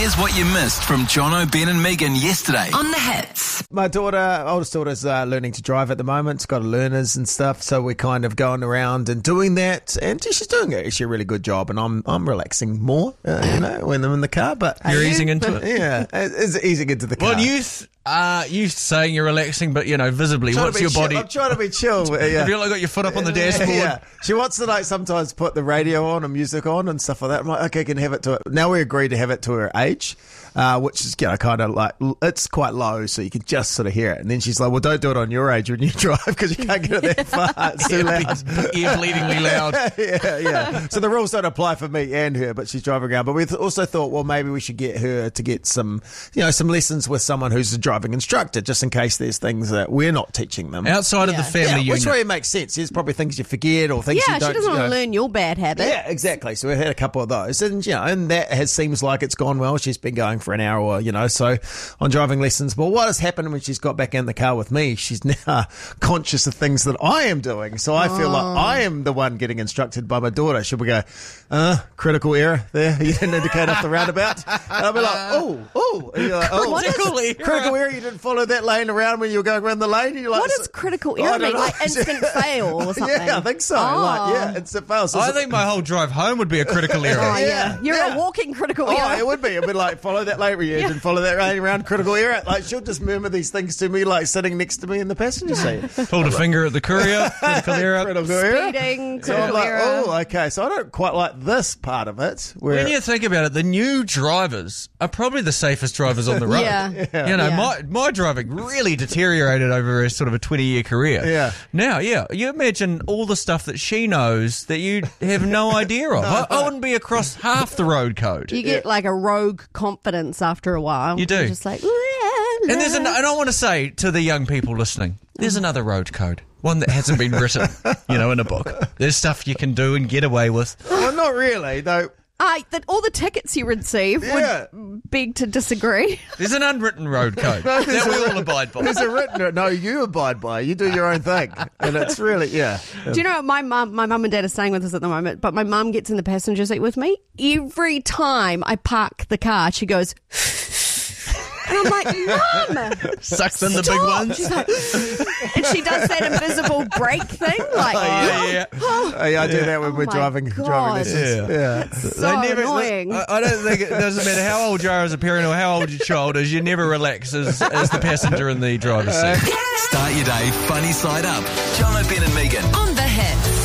Here's what you missed from Jono, Ben and Megan yesterday on The Hits. My oldest daughter's learning to drive at the moment. She's got learners and stuff, so we're kind of going around and doing that. And she's doing actually a really good job, and I'm relaxing more, when I'm in the car. But you're easing into it. Yeah, it's easing into the car. Well, you saying you're relaxing, but visibly, what's your body? I'm trying to be chill. Yeah. Have you got your foot up on the dashboard? Yeah. She wants to sometimes put the radio on and music on and stuff like that. I'm like, okay, can have it to it. Now we agreed to have it to her age, which is kind of like, it's quite low, so you can just sort of hear it. And then she's like, well, don't do it on your age when you drive because you can't get it that far. It's too loud. Ear-bleedingly loud. Yeah. So the rules don't apply for me and her, but she's driving around. But we also thought, well, maybe we should get her to get some lessons with someone who's a driving instructor, just in case there's things that we're not teaching them. Outside of the family unit. Which way it makes sense. There's probably things you forget or things you don't. Yeah, she doesn't want to learn your bad habits. Yeah, exactly. So we've had a couple of those. And, and that seems like it's gone well. She's been going for an hour or, so on driving lessons. But what has happened when she's got back in the car with me, she's now conscious of things that I am doing. So I feel like I am the one getting instructed by my daughter. Should we go, critical error there? You didn't indicate off the roundabout. And I'll be like, oh. And you're like, critical error. You didn't follow that lane around when you were going around the lane. And you're like, what does critical error mean? Like instant fail or something? Yeah, I think so. Instant fail. So I think my whole drive home would be a critical error. Oh, yeah. You're a walking critical error. Oh, it would be. It'd be like, follow that lane where you didn't follow that lane around, critical error. Like, she'll just murmur these things to me, like sitting next to me in the passenger seat. Pulled a finger at the courier, critical error. Speeding, critical error. Oh, okay. So I don't quite like this part of it. When you think about it, the new drivers are probably the safest drivers on the road. My driving really deteriorated over a sort of a 20-year career. Yeah. Now, you imagine all the stuff that she knows that you have no idea of. I wouldn't be across half the road code. You get like a rogue confidence after a while. You do. You're just like, and I want to say to the young people listening, there's another road code. One that hasn't been written, in a book. There's stuff you can do and get away with. Well, not really, though. That all the tickets you receive would beg to disagree. There's an unwritten road code that we all abide by. There's a written. No, you abide by. You do your own thing, and it's really Do you know what my mum and dad are staying with us at the moment? But my mum gets in the passenger seat with me every time I park the car. She goes. And I'm like, Mum! Sucks in the big ones. She's like, and she does that invisible brake thing. Like, I do that when we're driving lessons. Yeah. So annoying. I don't think it doesn't matter how old you are as a parent or how old your child is, you never relax as the passenger in the driver's seat. Start your day funny side up. Jono, Ben and Megan on The Hits.